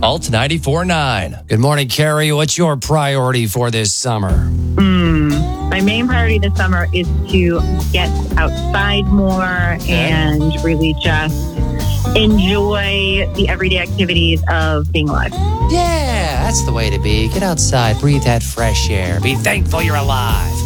Alt 94.9. Good morning, Carrie. What's your priority for this summer? My main priority this summer is to get outside more and really just enjoy the everyday activities of being alive. Yeah, that's the way to be. Get outside, breathe that fresh air. Be thankful you're alive.